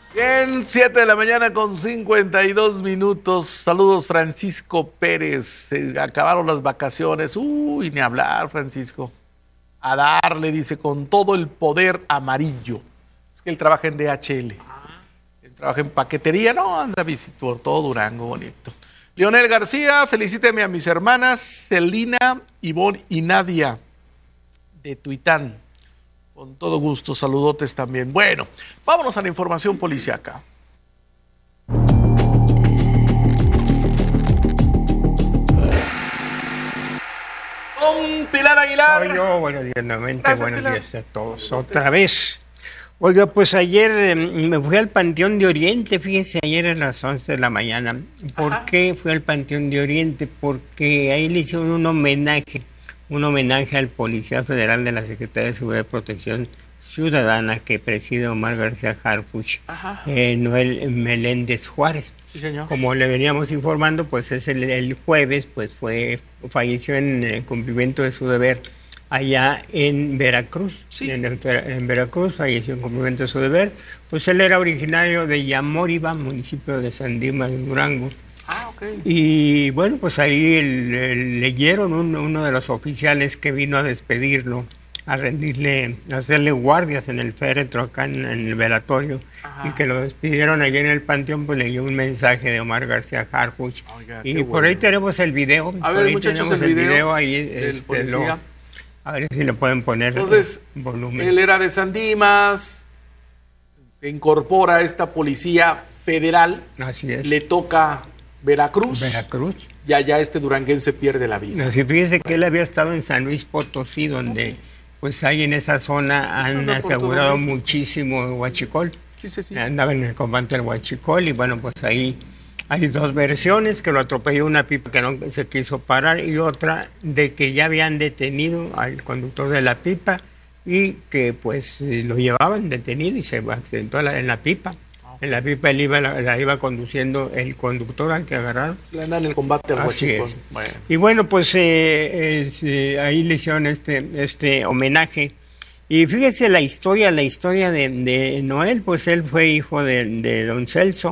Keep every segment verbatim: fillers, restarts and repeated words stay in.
Bien, siete de la mañana con cincuenta y dos minutos. Saludos, Francisco Pérez. Se acabaron las vacaciones. Uy, ni hablar, Francisco. A darle, dice, con todo el poder amarillo. Es que él trabaja en D H L. Él trabaja en paquetería. No, anda por todo Durango, bonito. Leonel García, felicíteme a mis hermanas Celina, Ivonne y Nadia de Tuitán. Con todo gusto, saludotes también. Bueno, vámonos a la información policiaca. Con Pilar Aguilar. Soy yo, buenos días nuevamente, Gracias, buenos Pilar. días a todos. Otra vez. Oiga, pues ayer eh, me fui al Panteón de Oriente, fíjense, ayer a las once de la mañana. ¿Por Ajá. qué fui al Panteón de Oriente? Porque ahí le hicieron un homenaje. un homenaje al Policía Federal de la Secretaría de Seguridad y Protección Ciudadana que preside Omar García Harfuch, eh, Noel Meléndez Juárez. Sí, señor. Como le veníamos informando, pues es el, el jueves, pues fue falleció en el cumplimiento de su deber allá en Veracruz. Sí. En, en Veracruz falleció en cumplimiento de su deber. Pues él era originario de Yamóriba, municipio de San Dimas, Durango. Ah, okay. Y bueno, pues ahí le, leyeron un, uno de los oficiales que vino a despedirlo, a rendirle, a hacerle guardias en el féretro acá en, en el velatorio. Ajá. Y que lo despidieron allí en el panteón, pues leyó un mensaje de Omar García Harfuch. Oiga, y por bueno. ahí tenemos el video. A por ver, ahí muchachos, tenemos el el video, video ahí. Este, lo, a ver si le pueden poner Entonces, volumen. Él era de San Dimas, se incorpora a esta policía federal. Así es. Le toca Veracruz. Veracruz. Y allá este duranguense pierde la vida. Así, fíjese que él había estado en San Luis Potosí, donde pues ahí en esa zona han asegurado muchísimo huachicol. Sí, sí, sí. Andaba en el combate del huachicol y bueno, pues ahí hay dos versiones, que lo atropelló una pipa que no se quiso parar y otra de que ya habían detenido al conductor de la pipa y que pues lo llevaban detenido y se accidentó en la pipa. En la pipa él iba, la, la iba conduciendo el conductor al que agarraron. Le anda en el combate al huachicol. Bueno. Y bueno, pues eh, eh, ahí le hicieron este, este homenaje. Y fíjese la historia, la historia de, de Noel, pues él fue hijo de, de don Celso,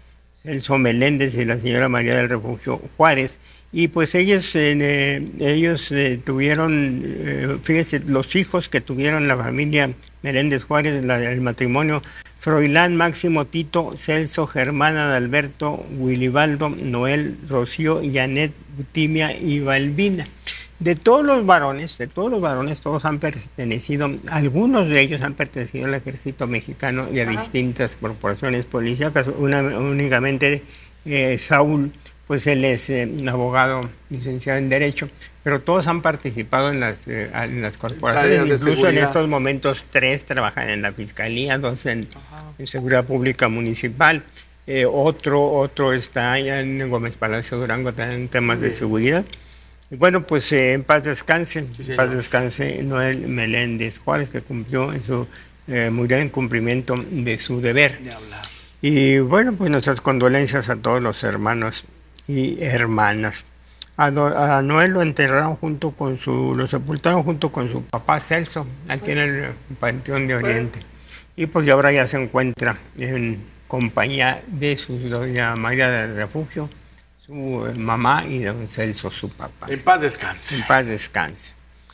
Celso Meléndez y la señora María del Refugio Juárez. Y pues ellos, eh, ellos eh, tuvieron, eh, fíjese, los hijos que tuvieron la familia Meléndez Juárez, la, el matrimonio Froilán, Máximo, Tito, Celso, Germán, Adalberto, Wilibaldo, Noel, Rocío, Janet, Timia y Balbina. De todos los varones, de todos los varones, todos han pertenecido, algunos de ellos han pertenecido al ejército mexicano y a Ajá. distintas corporaciones policíacas, una, únicamente eh, Saúl, pues él es eh, un abogado licenciado en Derecho, pero todos han participado en las, eh, en las corporaciones, incluso en estos momentos tres trabajan en la Fiscalía, dos en, en Seguridad Pública Municipal, eh, otro, otro está allá en Gómez Palacio Durango, también en temas de seguridad. Y bueno, pues eh, en paz descanse, sí, en paz descanse Noel Meléndez Juárez, que cumplió en su, eh, murió en cumplimiento de su deber. De hablar. Y bueno, pues nuestras condolencias a todos los hermanos y hermanas. A, a Noel lo enterraron junto con su, lo sepultaron junto con su papá Celso, aquí en el Panteón de Oriente. Y pues ahora ya se encuentra en compañía de su doña María del Refugio, su mamá y don Celso, su papá. En paz descanse. En paz descanse.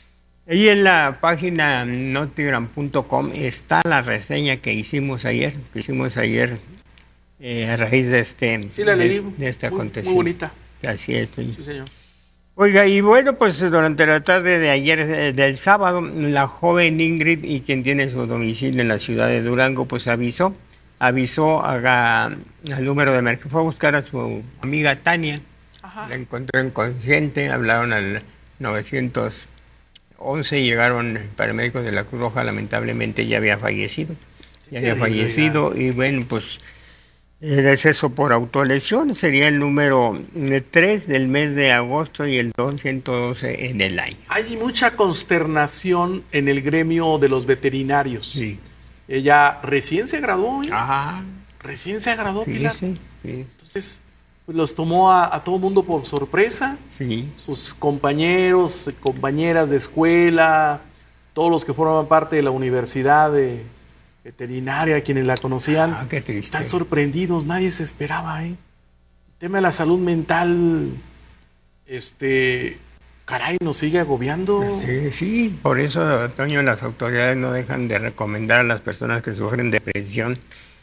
Ahí en la página notigram punto com está la reseña que hicimos ayer, que hicimos ayer eh, a raíz de este, sí, la leí. de, de este muy, acontecimiento. Muy bonita. Así es. Sí, señor. Oiga, y bueno, pues durante la tarde de ayer, del sábado, la joven Ingrid, y quien tiene su domicilio en la ciudad de Durango, pues avisó, avisó a, al número de emergencia, fue a buscar a su amiga Tania. Ajá. La encontró inconsciente, hablaron al novecientos once y llegaron paramédicos de la Cruz Roja, lamentablemente ya había fallecido, ya había fallecido, y bueno, pues el deceso por autolesión sería el número tres del mes de agosto y el doscientos doce en el año. Hay mucha consternación en el gremio de los veterinarios. Sí. Ella recién se graduó, ¿eh? Ajá. Recién se graduó, Sí, Pilar. sí, sí. Entonces, pues los tomó a, a todo el mundo por sorpresa. Sí. Sus compañeros, compañeras de escuela, todos los que forman parte de la universidad de, veterinaria, quienes la conocían, ah, qué triste. Están sorprendidos, nadie se esperaba, ¿eh? El tema de la salud mental, este, caray, nos sigue agobiando. Sí, sí, por eso, Toño, las autoridades no dejan de recomendar a las personas que sufren depresión,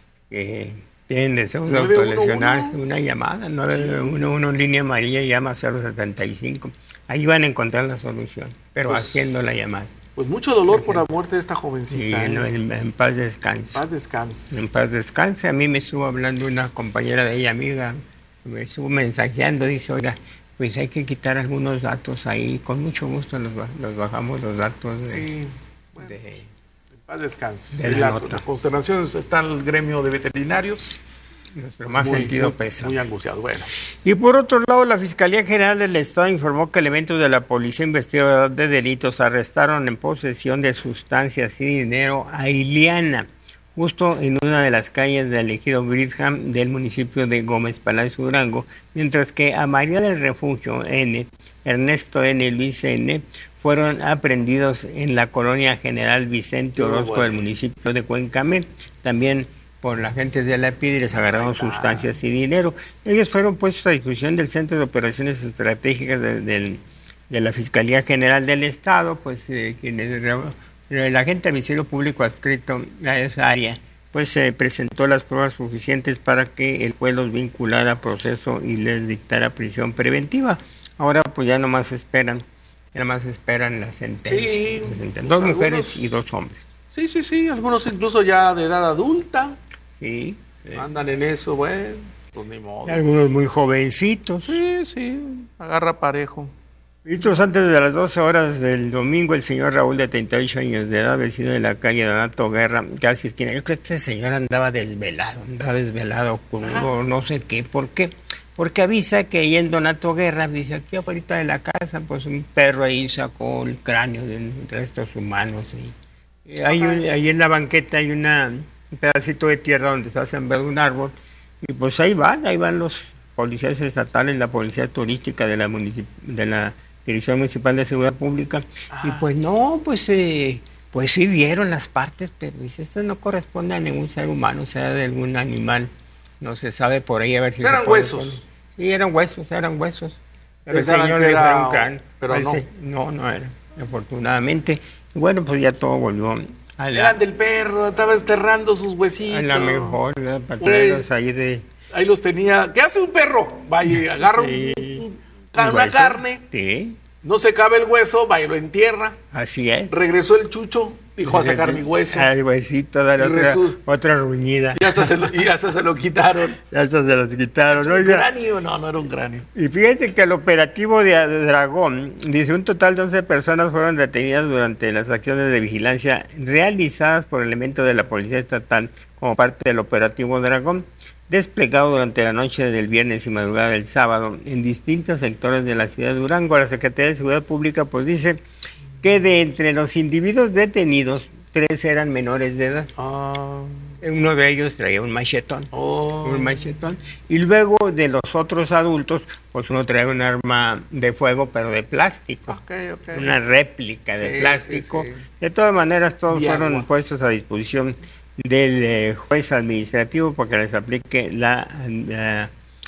que tienen deseos de autolesionarse, una llamada, nueve uno uno, línea amarilla, llama cero setenta y cinco. Ahí van a encontrar la solución, pero pues, haciendo la llamada. Pues mucho dolor por la muerte de esta jovencita. Sí, no, en, en paz descanse. En paz descanse. En paz descanse. A mí me estuvo hablando una compañera de ella, amiga, me estuvo mensajeando, dice, oiga, pues hay que quitar algunos datos ahí, con mucho gusto los, los bajamos los datos de... Sí, bueno, de, en paz descanse. De la, la, la, la consternación está el gremio de veterinarios. Nuestro más muy, sentido pesa. Muy angustiado, bueno. Y por otro lado, la Fiscalía General del Estado informó que elementos de la Policía Investigadora de Delitos arrestaron en posesión de sustancias y dinero a Iliana, justo en una de las calles del ejido Bridham del municipio de Gómez Palacio, Durango, mientras que a María del Refugio N, Ernesto N y Luis N fueron aprehendidos en la colonia General Vicente Orozco bueno. del municipio de Cuencamé. También por la gente de la P I D les agarraron sustancias y dinero. Ellos fueron puestos a disposición del Centro de Operaciones Estratégicas de, de, de la Fiscalía General del Estado, pues eh, quienes, el agente del Ministerio Público adscrito a esa área, pues eh, presentó las pruebas suficientes para que el juez los vinculara a proceso y les dictara prisión preventiva. Ahora pues ya nomás esperan, ya nomás esperan la sentencia. Sí, la sentencia. Dos pues mujeres algunos, y dos hombres. Sí, sí, sí, algunos incluso ya de edad adulta. Sí, sí. Andan en eso, bueno, pues ni modo. Y algunos muy jovencitos. Sí, sí, agarra parejo. Vistos antes de las doce horas del domingo, el señor Raúl, de treinta y ocho años de edad, vecino de la calle Donato Guerra, casi esquina. Yo creo que este señor andaba desvelado, andaba desvelado, crudo, no sé qué, ¿por qué? Porque avisa que ahí en Donato Guerra, dice, aquí afuera de la casa, pues un perro ahí sacó el cráneo de restos humanos. Y, y hay un, ahí en la banqueta hay una... un pedacito de tierra donde está sembrado un árbol, y pues ahí van, ahí van los policías estatales, la policía turística de la municip de la Dirección Municipal de Seguridad Pública, ah. y pues no, pues eh, pues sí vieron las partes, pero dice, esto no corresponde a ningún ser humano, sea de algún animal, no se sabe por ahí a ver si... Eran huesos. Poner. Sí, eran huesos, eran huesos. Pero el señor le dijo un cráneo. Pero no. no, no era, afortunadamente. Y bueno, pues ya todo volvió... Eran del perro, estaba enterrando sus huesitos. A lo mejor, ¿verdad? Para traerlos ahí de... Ahí los tenía. ¿Qué hace un perro? Vaya, agarra sí. un, un, una carne. Sí. No se cabe el hueso, va y lo entierra. Así es. Regresó el chucho, dijo a sacar mi hueso. El huesito, dale otra, otra ruñida. Y hasta, se lo, y hasta se lo quitaron. Y hasta se lo quitaron. ¿Es un Oiga. cráneo? No, no era un cráneo. Y fíjense que el operativo de, de Dragón, dice, un total de once personas fueron detenidas durante las acciones de vigilancia realizadas por elementos de la Policía Estatal como parte del operativo Dragón, desplegado durante la noche del viernes y madrugada del sábado en distintos sectores de la ciudad de Durango. La Secretaría de Seguridad Pública pues dice que de entre los individuos detenidos, tres eran menores de edad. Ah. Uno de ellos traía un machetón, oh. un machetón, y luego de los otros adultos, pues uno traía un arma de fuego, pero de plástico, okay, okay. una réplica de sí, plástico. Sí, sí. De todas maneras, todos y fueron agua. puestos a disposición del eh, juez administrativo para que les aplique la, la,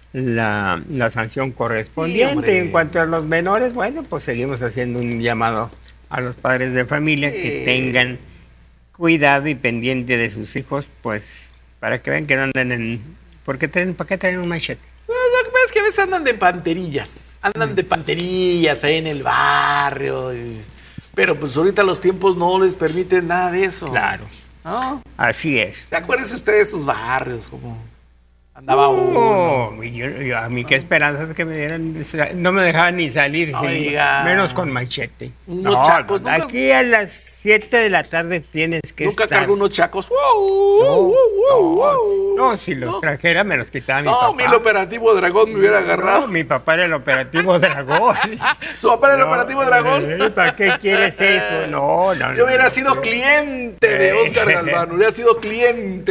la, la sanción correspondiente. Sí, en cuanto a los menores, bueno, pues seguimos haciendo un llamado a los padres de familia sí. que tengan cuidado y pendiente de sus hijos, pues para que vean que no andan en... ¿Por qué traen, ¿para qué traen un machete? Pues, lo que pasa es que a veces andan de panterillas, andan mm. de panterillas ahí en el barrio, y... pero pues ahorita los tiempos no les permiten nada de eso. Claro. ¿No? Así es. ¿Se acuerdan ustedes de sus barrios? Como andaba no, uno. Yo, yo, a mí qué esperanzas que me dieran, no me dejaban ni salir, no, sin, menos con machete. Unos no, chacos. No, nunca, aquí a las siete de la tarde tienes que nunca estar. Nunca cargo unos chacos. No, no, no, si los no. trajera me los quitaba mi no, papá. No, mi el operativo Dragón me hubiera agarrado. No, mi papá era el operativo Dragón. ¿Su papá era el no, operativo Dragón? Eh, ¿Para qué quieres eso? No, no, Yo hubiera no, sido no. cliente de Oscar Galván, hubiera sido cliente.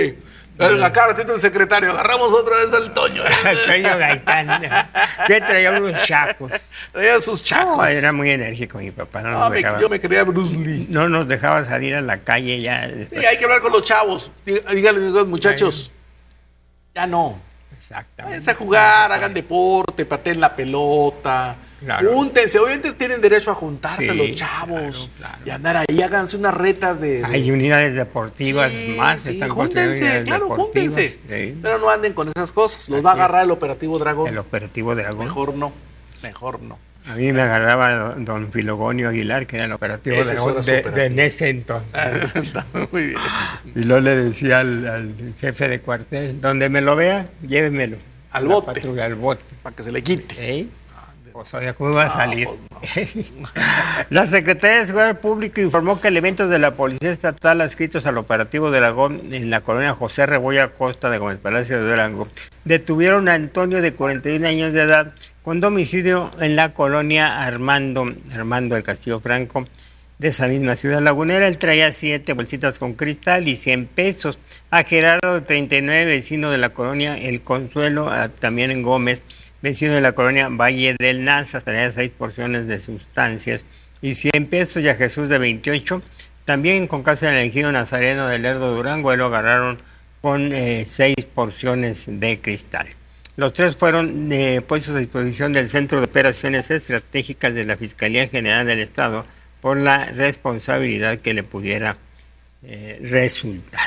Acá ratito el secretario, agarramos otra vez al Toño. Toño Gaitán, que traía unos chacos. Traía sus chacos. No, era muy enérgico mi papá. No no, nos me, dejaba, yo me creía Bruce Lee. No nos dejaba salir a la calle ya. Sí, hay que hablar con los chavos. Díganle, muchachos, ay, ya no. Exactamente. Váyanse a jugar, hagan deporte, pateen la pelota. Claro. Júntense, obviamente tienen derecho a juntarse sí, los chavos claro, claro. y andar ahí, háganse unas retas de... de... Hay unidades deportivas sí, más, sí, están júntense, claro, júntense, sí. Pero no anden con esas cosas, los Así va a agarrar el operativo Dragón. El operativo Dragón. Mejor no, mejor no. A mí me agarraba don Filogonio Aguilar, que era el operativo ese Dragón de, de, de ese entonces. Muy bien. Y luego le decía al, al jefe de cuartel, donde me lo vea, llévemelo. Al bote. Patrulla, al bote. Para que se le quite. ¿Sí? Pues oye, ¿cómo va a salir? No, pues no. La Secretaría de Seguridad Pública informó que elementos de la Policía Estatal adscritos al operativo Dragón en la colonia José Rebollo Acosta de Gómez Palacio de Durango detuvieron a Antonio de cuarenta y un años de edad con domicilio en la colonia Armando, Armando del Castillo Franco de esa misma ciudad lagunera. Él traía siete bolsitas con cristal y cien pesos. A Gerardo de treinta y nueve, vecino de la colonia El Consuelo, también en Gómez, vecino de la colonia Valle del Nazas, traía seis porciones de sustancias y cien pesos, y a Jesús de veintiocho, también con casa del elegido Nazareno del Lerdo Durango, él lo agarraron con eh, seis porciones de cristal. Los tres fueron eh, puestos a disposición del Centro de Operaciones Estratégicas de la Fiscalía General del Estado por la responsabilidad que le pudiera eh, resultar.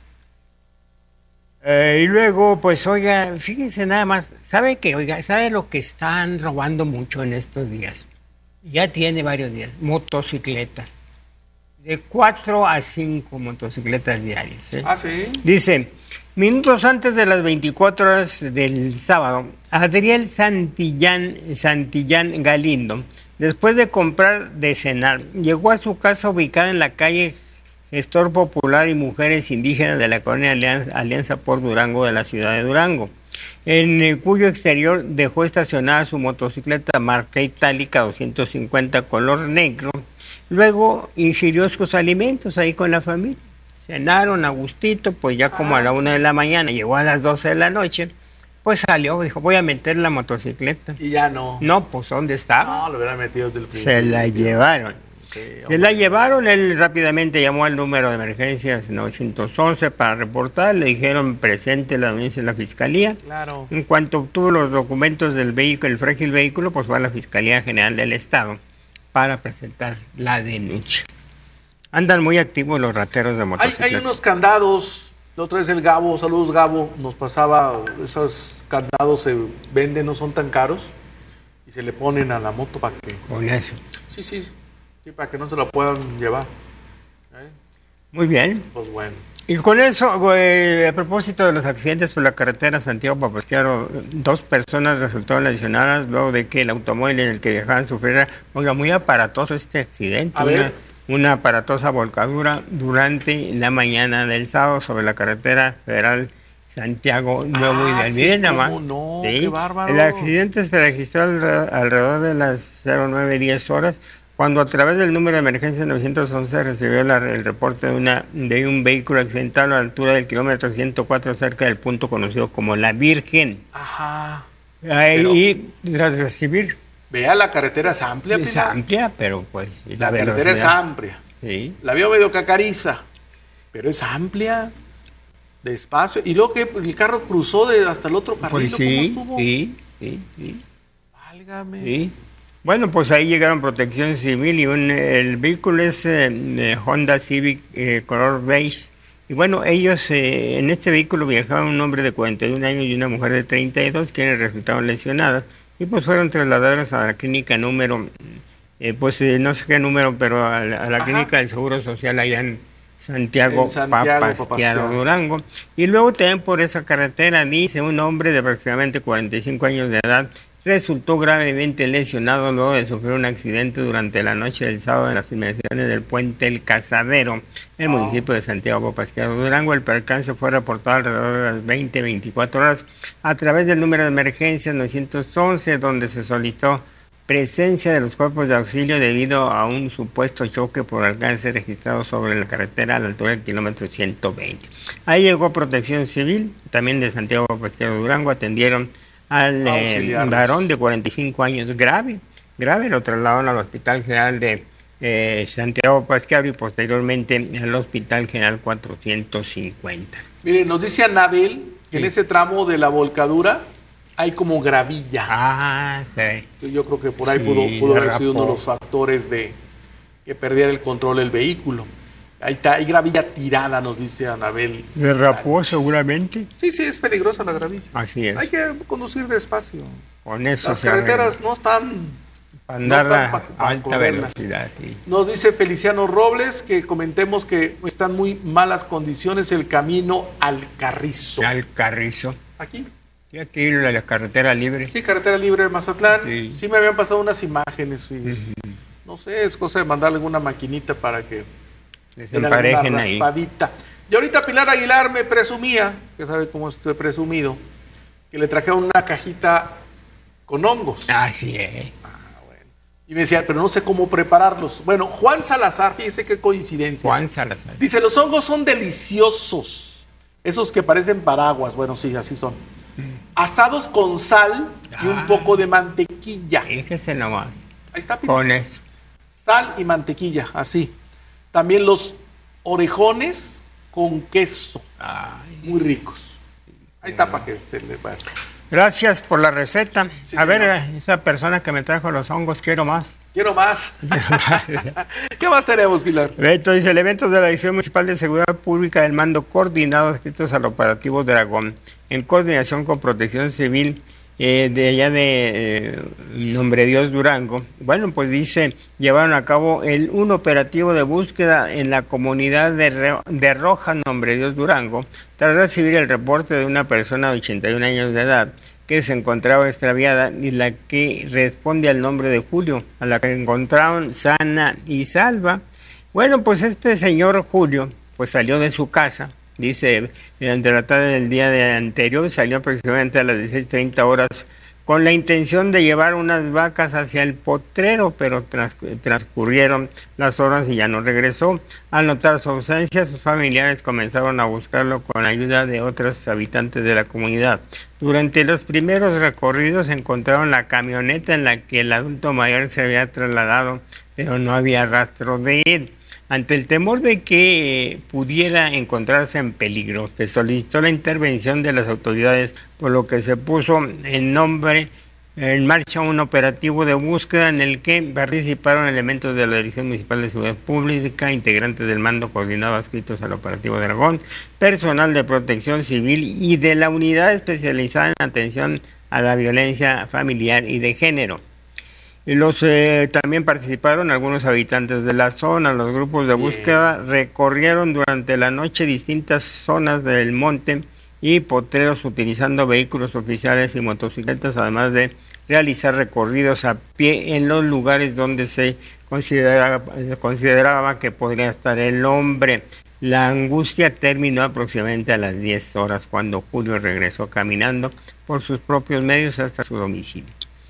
Eh, y luego, pues, oiga, fíjense nada más, ¿sabe qué? Oiga, ¿sabe lo que están robando mucho en estos días? Ya tiene varios días, motocicletas. De cuatro a cinco motocicletas diarias. ¿eh? Ah, sí. Dice, minutos antes de las veinticuatro horas del sábado, Adriel Santillán, Santillán Galindo, después de comprar de cenar, llegó a su casa ubicada en la calle Gestor Popular y Mujeres Indígenas de la colonia Alianza, Alianza por Durango de la ciudad de Durango, en el cuyo exterior dejó estacionada su motocicleta marca itálica doscientos cincuenta color negro. Luego ingirió sus alimentos ahí con la familia. Cenaron a gustito, pues ya como a la una de la mañana, llegó a las doce de la noche, pues salió, dijo, voy a meter la motocicleta. Y ya no. No, pues ¿dónde estaba? No, lo hubieran metido desde el principio. Se la llevaron. Sí, se la llevaron, él rápidamente llamó al número de emergencias novecientos once para reportar, le dijeron presente la denuncia de la fiscalía. Claro. En cuanto obtuvo los documentos del vehículo, el frágil vehículo, pues fue a la Fiscalía General del Estado para presentar la denuncia. Andan muy activos los rateros de motocicletas. Hay, hay unos candados, la otra vez el Gabo, saludos Gabo, nos pasaba, esos candados se venden, no son tan caros, y se le ponen a la moto para que... Con eso. Sí, sí. Sí, para que no se lo puedan llevar. ¿Eh? Muy bien. Pues bueno. Y con eso, eh, a propósito de los accidentes por la carretera Santiago-Papasquiaro, dos personas resultaron lesionadas luego de que el automóvil en el que viajaban sufriera, oiga, muy aparatoso este accidente. A una, ver. una aparatosa volcadura durante la mañana del sábado sobre la carretera federal Santiago Nuevo ah, Ideal. Miren nada más. No, ¿sí? Qué bárbaro. El accidente se registró alrededor, alrededor de las cero nueve diez horas, cuando a través del número de emergencia novecientos once recibió la, el reporte de, una, de un vehículo accidentado a la altura del kilómetro ciento cuatro cerca del punto conocido como La Virgen. Ajá. Ahí, y tras recibir... Vea, la carretera es amplia. Es Pilar. amplia, pero pues... La, la carretera es amplia. Sí. La veo medio cacariza, pero es amplia, despacio. Y luego que el carro cruzó de hasta el otro carril. Pues sí, ¿cómo estuvo? sí, sí, sí. Válgame. Sí. Bueno, pues ahí llegaron Protección Civil y un, el vehículo es eh, Honda Civic eh, color beige. Y bueno, ellos eh, en este vehículo viajaban un hombre de cuarenta y un años y una mujer de treinta y dos, quienes resultaron lesionadas. Y pues fueron trasladados a la clínica número, eh, pues eh, no sé qué número, pero a la, a la clínica del Seguro Social allá en Santiago, en Santiago Papasquiaro, Durango. Y luego también por esa carretera, dice, un hombre de aproximadamente cuarenta y cinco años de edad resultó gravemente lesionado luego de sufrir un accidente durante la noche del sábado en las inmediaciones del puente El Cazadero, en el oh. municipio de Santiago Papasquiaro, Durango. El percance fue reportado alrededor de las veinte, veinticuatro horas a través del número de emergencias novecientos once, donde se solicitó presencia de los cuerpos de auxilio debido a un supuesto choque por alcance registrado sobre la carretera a la altura del kilómetro ciento veinte. Ahí llegó Protección Civil, también de Santiago Pesquero Durango, atendieron al eh, varón de cuarenta y cinco años, grave, grave, lo trasladaron al Hospital General de eh, Santiago Pesquero y posteriormente al Hospital General cuatrocientos cincuenta. Mire, nos dice Anabel que sí, en ese tramo de la volcadura hay como gravilla. Ah, sí. Yo creo que por ahí sí, pudo, pudo haber sido uno de los factores de que perdiera el control del vehículo. Ahí está, hay gravilla tirada, nos dice Anabel. ¿Derrapó seguramente? Sí, sí, es peligrosa la gravilla. Así es. Hay que conducir despacio. Con eso Las se carreteras arregla. no están... Para andar no a pa, pa alta velocidad. Sí. Nos dice Feliciano Robles que comentemos que están muy malas condiciones el camino al Carrizo. Al Carrizo. Aquí. Y aquí la carretera libre. Sí, carretera libre de Mazatlán. Sí, sí me habían pasado unas imágenes. Y, uh-huh. No sé, es cosa de mandarle alguna maquinita para que les emparejen ahí. Y ahorita Pilar Aguilar me presumía, que sabe cómo estoy presumido, que le trajeron una cajita con hongos. Ah, sí, eh. Ah, bueno. Y me decía, pero no sé cómo prepararlos. Bueno, Juan Salazar, fíjese qué coincidencia. Juan Salazar. Dice, los hongos son deliciosos. Esos que parecen paraguas. Bueno, sí, así son. Asados con sal y un poco de mantequilla. Fíjese nomás. Ahí está, Pilar. Con eso. Sal y mantequilla, así. También los orejones con queso. Ay, muy ricos. Ahí está para que se les vaya. Gracias por la receta. Sí, a señor. ver, esa persona que me trajo los hongos, quiero más. Quiero más. ¿Qué más tenemos, Pilar? Entonces, elementos de la Dirección Municipal de Seguridad Pública del Mando Coordinado adscritos al Operativo Dragón, en coordinación con Protección Civil eh, de allá de eh, Nombre Dios Durango, bueno, pues dice, llevaron a cabo el un operativo de búsqueda en la comunidad de, Re, de Roja, Nombre Dios Durango, tras recibir el reporte de una persona de ochenta y un años de edad que se encontraba extraviada y la que responde al nombre de Julio, a la que encontraron sana y salva. Bueno, pues este señor Julio, pues salió de su casa, dice, durante la tarde del día de anterior, salió aproximadamente a las dieciséis treinta horas con la intención de llevar unas vacas hacia el potrero, pero tras, transcurrieron las horas y ya no regresó. Al notar su ausencia, sus familiares comenzaron a buscarlo con ayuda de otros habitantes de la comunidad. Durante los primeros recorridos encontraron la camioneta en la que el adulto mayor se había trasladado, pero no había rastro de él. Ante el temor de que pudiera encontrarse en peligro, se solicitó la intervención de las autoridades, por lo que se puso en nombre en marcha un operativo de búsqueda en el que participaron elementos de la Dirección Municipal de Seguridad Pública, integrantes del mando coordinado adscritos al Operativo Dragón, personal de Protección Civil y de la unidad especializada en atención a la violencia familiar y de género. Los, eh, también participaron algunos habitantes de la zona. Los grupos de búsqueda recorrieron durante la noche distintas zonas del monte y potreros utilizando vehículos oficiales y motocicletas, además de realizar recorridos a pie en los lugares donde se consideraba, se consideraba que podría estar el hombre. La angustia terminó aproximadamente a las diez horas cuando Julio regresó caminando por sus propios medios hasta su domicilio.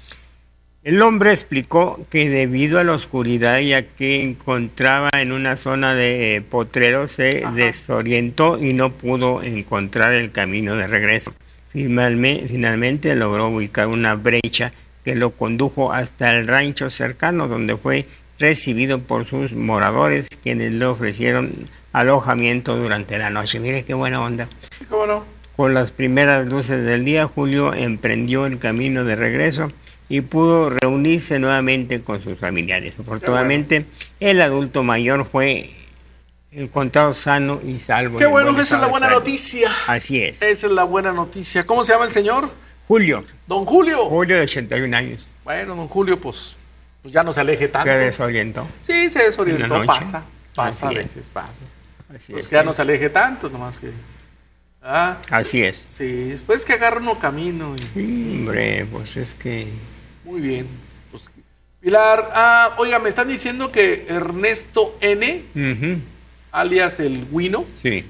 El hombre explicó que debido a la oscuridad y a que encontraba en una zona de potrero se Ajá. desorientó y no pudo encontrar el camino de regreso. Finalmente, finalmente logró ubicar una brecha que lo condujo hasta el rancho cercano, donde fue recibido por sus moradores, quienes le ofrecieron alojamiento durante la noche. Mire qué buena onda. ¿Cómo no? Con las primeras luces del día, Julio emprendió el camino de regreso y pudo reunirse nuevamente con sus familiares. Afortunadamente, bueno. el adulto mayor fue encontrado sano y salvo. Qué bueno, esa es la buena noticia. Así es. Esa es la buena noticia. ¿Cómo se llama el señor? Julio. Don Julio. Julio de ochenta y un años. Bueno, don Julio, pues, pues ya no se aleje tanto. Se desorientó. Sí, se desorientó. Pasa, pasa Así a veces, es. pasa. Así pues es, que ya no se aleje tanto, nomás que... Ah, Así es. Sí, después que agarra uno camino. Y... Sí, hombre, pues es que... Muy bien. Pues, Pilar, ah, oiga, me están diciendo que Ernesto N, uh-huh. alias el Guino, sí.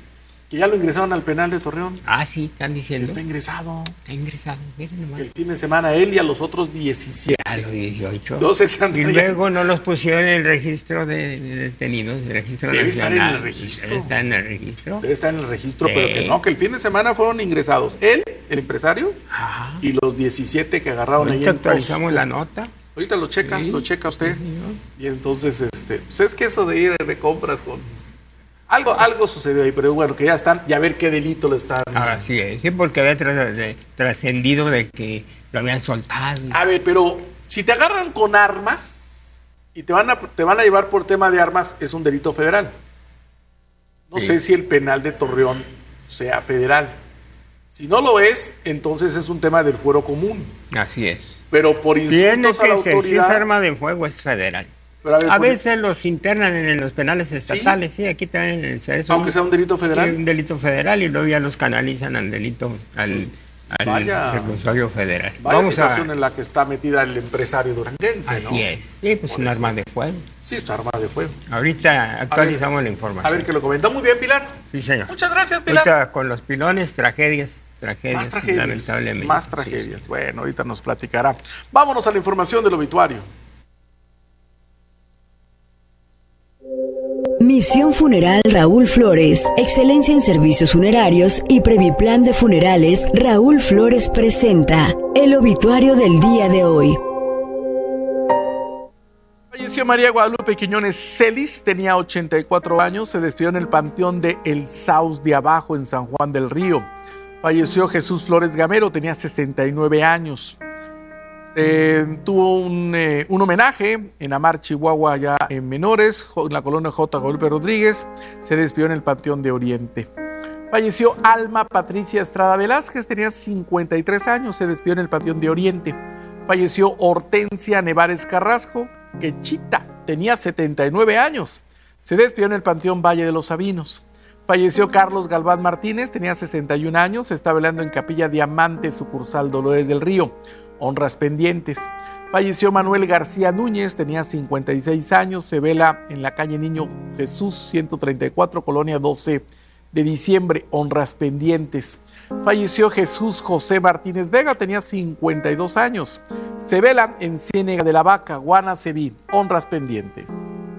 Que ya lo ingresaron al penal de Torreón. Ah, sí, están diciendo. Está ingresado. Está ingresado, miren nomás. El fin de semana él y a los otros diecisiete. A los dieciocho. Entonces, y luego no los pusieron en el registro de, de detenidos, el registro Debe nacional. estar en el registro. Debe estar en el registro. Debe estar en el registro, Sí. pero que no, que el fin de semana fueron ingresados. Él, el empresario, Ajá. y los diecisiete que agarraron ahí Ahorita en actualizamos Costco. la nota. Ahorita lo checa, Sí. lo checa usted. Sí, señor. Y entonces, este, pues es que eso de ir de compras con... Algo, algo sucedió ahí, pero bueno, que ya están, ya ver qué delito lo están... Ahora sí, es, sí, porque había tras- de- trascendido de que lo habían soltado. A ver, pero si te agarran con armas y te van a, te van a llevar por tema de armas, es un delito federal. No Sí. sé si el penal de Torreón sea federal. Si no lo es, entonces es un tema del fuero común. Así es. Pero por Tiene insultos a la que ser, si es autoridad... arma de fuego es federal. pero a ver, A por- veces los internan en los penales estatales, sí, aquí también. Es un- Aunque sea un delito federal. Sí, un delito federal y luego ya los canalizan al delito, al, al Vaya. reclusorio federal. Vaya Vamos a... situación en la que está metida el empresario duranguense, Así ¿no? es. Sí, pues un arma de fuego. Sí, es arma de fuego. Ahorita actualizamos la información. A ver, que lo comenta muy bien, Pilar. Sí, señor. Muchas gracias, Pilar. Ahorita con los pilones, tragedias, tragedias, Más tragedias, lamentablemente. más Sí, tragedias. sí. Bueno, ahorita nos platicará. Vámonos a la información del obituario. Misión Funeral Raúl Flores, excelencia en servicios funerarios y Previplan de Funerales. Raúl Flores presenta el obituario del día de hoy. Falleció María Guadalupe Quiñones Celis, tenía ochenta y cuatro años, se despidió en el panteón de El Saus de Abajo en San Juan del Río. Falleció Jesús Flores Gamero, tenía sesenta y nueve años. Eh, tuvo un, eh, un homenaje en Amar, Chihuahua, ya en Menores, en la colonia J. Guadalupe Rodríguez. Se despidió en el Panteón de Oriente. Falleció Alma Patricia Estrada Velázquez, tenía cincuenta y tres años, se despidió en el Panteón de Oriente. Falleció Hortensia Nevares Carrasco, Quechita, tenía setenta y nueve años, se despidió en el Panteón Valle de los Sabinos. Falleció Carlos Galván Martínez, tenía sesenta y un años, se está velando en Capilla Diamante, sucursal Dolores del Río. Honras pendientes. Falleció Manuel García Núñez, tenía cincuenta y seis años, se vela en la calle Niño Jesús ciento treinta y cuatro, colonia doce de diciembre, honras pendientes. Falleció Jesús José Martínez Vega, tenía cincuenta y dos años, se vela en Ciénega de la Vaca, Guanaceví, honras pendientes.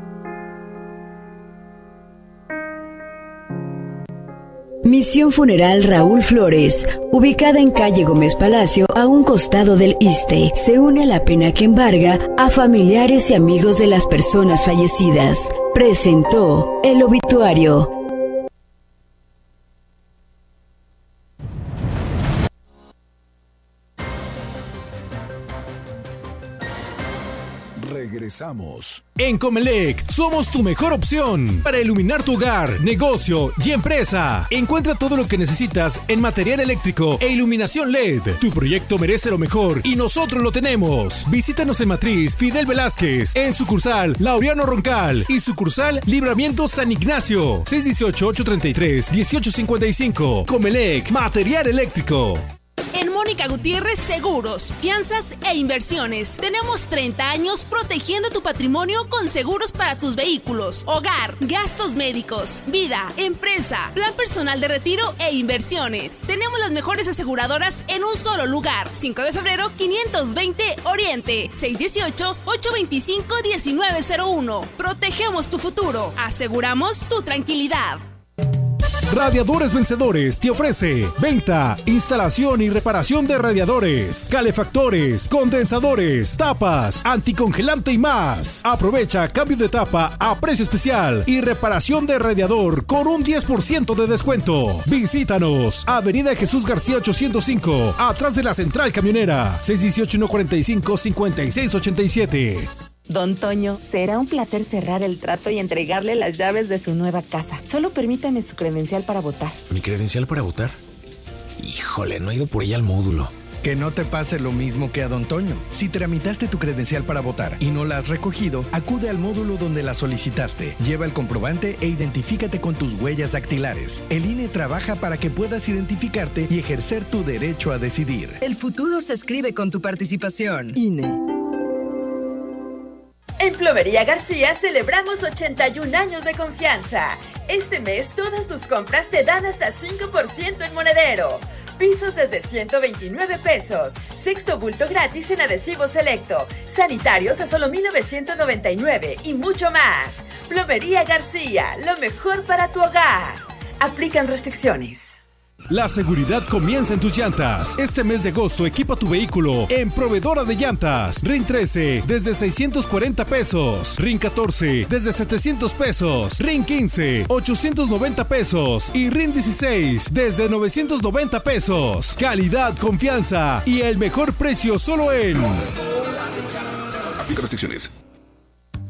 Misión Funeral Raúl Flores, ubicada en calle Gómez Palacio, a un costado del ISSSTE, se une a la pena que embarga a familiares y amigos de las personas fallecidas. Presentó el obituario. Regresamos. En Comelec somos tu mejor opción para iluminar tu hogar, negocio y empresa. Encuentra todo lo que necesitas en material eléctrico e iluminación L E D. Tu proyecto merece lo mejor y nosotros lo tenemos. Visítanos en Matriz Fidel Velázquez, en sucursal Laureano Roncal y sucursal Libramiento San Ignacio. seis uno ocho, ocho tres tres, uno ocho cinco cinco. Comelec, material eléctrico. En Mónica Gutiérrez Seguros, Fianzas e Inversiones. Tenemos treinta años protegiendo tu patrimonio con seguros para tus vehículos, hogar, gastos médicos, vida, empresa, plan personal de retiro e inversiones. Tenemos las mejores aseguradoras en un solo lugar. cinco de febrero, quinientos veinte Oriente, seis uno ocho, ocho dos cinco, uno nueve cero uno. Protegemos tu futuro. Aseguramos tu tranquilidad. Radiadores Vencedores te ofrece venta, instalación y reparación de radiadores, calefactores, condensadores, tapas, anticongelante y más. Aprovecha cambio de tapa a precio especial y reparación de radiador con un diez por ciento de descuento. Visítanos, Avenida Jesús García ochocientos cinco, atrás de la Central Camionera, seis uno ocho, uno cuatro cinco, cinco seis ocho siete. Don Toño, será un placer cerrar el trato y entregarle las llaves de su nueva casa. Solo permítame su credencial para votar. ¿Mi credencial para votar? Híjole, no he ido por ella al módulo. Que no te pase lo mismo que a Don Toño. Si tramitaste tu credencial para votar y no la has recogido, acude al módulo donde la solicitaste. Lleva el comprobante e identifícate con tus huellas dactilares. El I N E trabaja para que puedas identificarte y ejercer tu derecho a decidir. El futuro se escribe con tu participación. I N E. En Plomería García celebramos ochenta y un años de confianza. Este mes todas tus compras te dan hasta cinco por ciento en monedero. Pisos desde ciento veintinueve pesos. Sexto bulto gratis en adhesivo selecto. Sanitarios a solo mil novecientos noventa y nueve y mucho más. Plomería García, lo mejor para tu hogar. Aplican restricciones. La seguridad comienza en tus llantas. Este mes de agosto equipa tu vehículo en Proveedora de Llantas. R I N trece desde seiscientos cuarenta pesos. R I N catorce desde setecientos pesos. R I N quince ochocientos noventa pesos. Y R I N dieciséis desde novecientos noventa pesos. Calidad, confianza y el mejor precio solo en... Aplica restricciones.